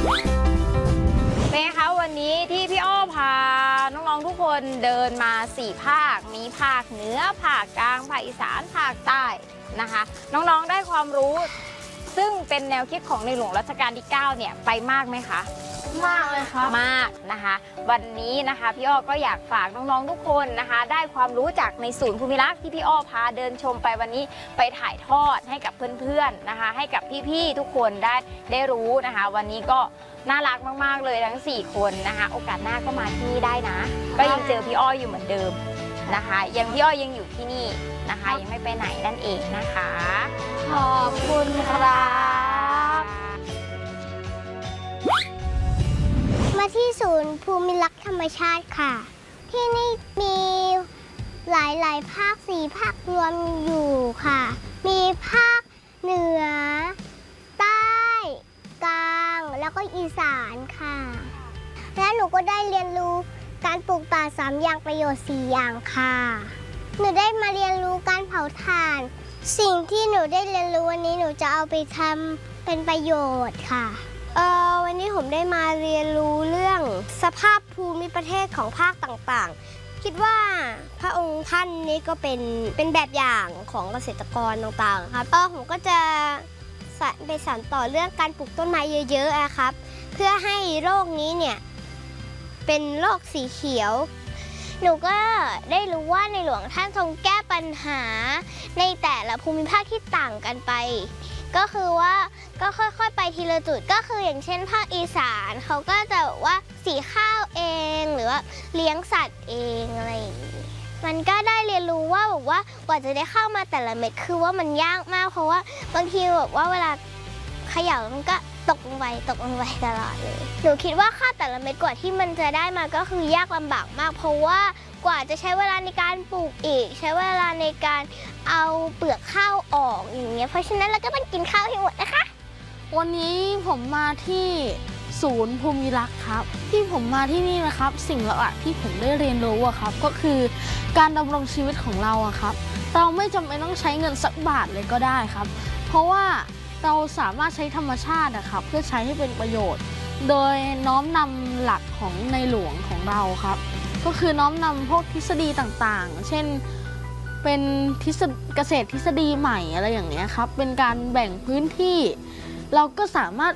เป็นไงคะวันนี้ที่พี่อ้อพาน้องๆทุกคนเดินมา4ภาคมีภาคเหนือภาคกลางภาคอีสานภาคใต้นะคะน้องๆได้ความรู้ซึ่งเป็นแนวคิดของในหลวงรัชกาลที่9เนี่ยไปมากไหมคะมากเลยครับมากนะคะวันนี้นะคะพี่อ้อก็อยากฝากน้องๆทุกคนนะคะได้ความรู้จากในศูนย์ภูมิรักษ์ที่พี่อ้อพาเดินชมไปวันนี้ไปถ่ายทอดให้กับเพื่อนๆนะคะให้กับพี่ๆทุกคนได้รู้นะคะวันนี้ก็น่ารักมากๆเลยทั้ง4คนนะคะโอกาสหน้าก็มาที่นี่ได้นะก็ยังเจอพี่อ้ออยู่เหมือนเดิมนะคะยังพี่อ้อยังอยู่ที่นี่นะคะยังไม่ไปไหนนั่นเองนะคะขอบคุณครับมาที่ศูนย์ภูมิรักษ์ธรรมชาติค่ะที่นี่มีหลายภาค4ภาครวมอยู่ค่ะมีภาคเหนือใต้กลางแล้วก็อีสานค่ะและหนูก็ได้เรียนรู้การปลูกป่า3อย่างประโยชน์4อย่างค่ะหนูได้มาเรียนรู้การเผาถ่านสิ่งที่หนูได้เรียนรู้วันนี้หนูจะเอาไปทำเป็นประโยชน์ค่ะวันนี้ผมได้มาเรียนรู้เรื่องสภาพภูมิประเทศของภาคต่างๆคิดว่าพระองค์ท่านนี้ก็เป็นแบบอย่างของเกษตรกรต่างๆครับผมก็จะไปสานต่อเรื่องการปลูกต้นไม้เยอะๆนะครับเพื่อให้โลกนี้เนี่ยเป็นโลกสีเขียวหนูก็ได้รู้ว่าในหลวงท่านทรงแก้ปัญหาในแต่ละภูมิภาคที่ต่างกันไปก็คือว่าก็ค่อยๆไปทีละจุดก็คืออย่างเช่นภาคอีสานเขาก็จะแบบว่าสีข้าวเองหรือว่าเลี้ยงสัตว์เองอะไรอย่างนี้มันก็ได้เรียนรู้ว่าแบบว่ากว่าจะได้เข้ามาแต่ละเม็ดคือว่ามันยากมากเพราะว่าบางทีแบบว่าเวลาเขย่ามันก็ตกลงไปตลอดเลยหนูคิดว่าข้าวแต่ละเม็ดกว่าที่มันจะได้มาก็คือยากลำบากมากเพราะว่ากว่าจะใช้เวลาในการปลูกอีกใช้เวลาในการเอาเปลือกข้าวออกอย่างเงี้ยเพราะฉะนั้นเราก็ต้องกินข้าวให้หมดนะคะวันนี้ผมมาที่ศูนย์ภูมิรักษ์ครับที่ผมมาที่นี่นะครับสิ่งหลักที่ผมได้เรียนรู้อะครับก็คือการดำรงชีวิตของเราอะครับเราไม่จำเป็นต้องใช้เงินสักบาทเลยก็ได้ครับเพราะว่าเราสามารถใช้ธรรมชาตินะครับเพื่อใช้ให้เป็นประโยชน์โดยน้อมนำหลักของในหลวงของเราครับก็คือน้อมนำพวกทฤษฎีต่างๆเช่นเป็นเกษตรทฤษฎีใหม่อะไรอย่างเงี้ยครับเป็นการแบ่งพื้นที่เราก็สามารถ